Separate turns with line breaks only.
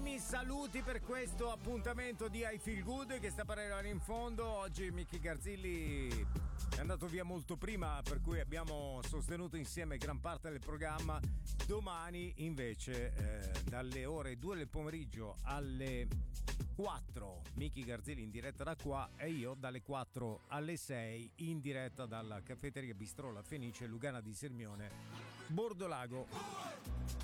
primi saluti per questo appuntamento di I Feel Good che sta per arrivare in fondo. Oggi Michi Garzilli è andato via molto prima, per cui abbiamo sostenuto insieme gran parte del programma. Domani invece dalle ore 2 del pomeriggio alle 4 Michi Garzilli in diretta da qua e io dalle 4 alle 6 in diretta dalla caffetteria Bistro La Fenice, Lugana di Sirmione, Bordolago.